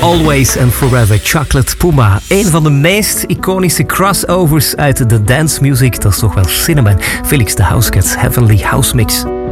Always and Forever, Chocolate Puma. Een van de meest iconische crossovers uit de dance music, dat is toch wel Cinnamon. Felix the Housecat, Heavenly House Mix.